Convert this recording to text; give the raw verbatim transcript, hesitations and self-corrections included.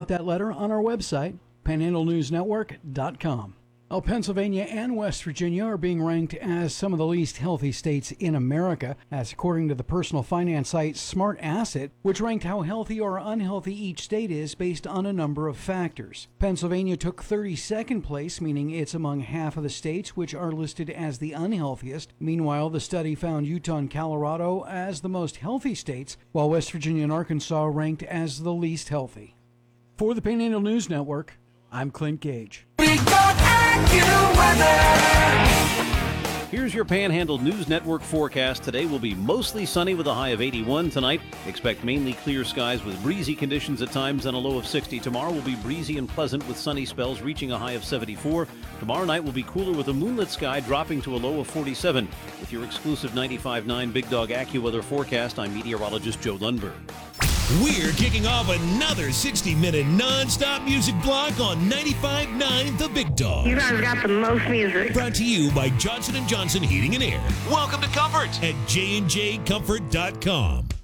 that letter on our website, panhandle news network dot com. Well, Pennsylvania and West Virginia are being ranked as some of the least healthy states in America. That's according to the personal finance site Smart Asset, which ranked how healthy or unhealthy each state is based on a number of factors. Pennsylvania took thirty-second place, meaning it's among half of the states which are listed as the unhealthiest. Meanwhile, the study found Utah and Colorado as the most healthy states, while West Virginia and Arkansas ranked as the least healthy. For the Panhandle News Network, I'm Clint Gage. Here's your Panhandle News Network forecast. Today will be mostly sunny with a high of eighty-one. Tonight, expect mainly clear skies with breezy conditions at times and a low of sixty. Tomorrow will be breezy and pleasant with sunny spells reaching a high of seventy-four. Tomorrow night will be cooler with a moonlit sky dropping to a low of forty-seven. With your exclusive ninety-five point nine Big Dog AccuWeather forecast, I'm meteorologist Joe Lundberg. We're kicking off another sixty-minute non-stop music block on ninety-five point nine The Big Dog. You guys got the most music. Brought to you by Johnson and Johnson Heating and Air. Welcome to Comfort At J and J Comfort dot com.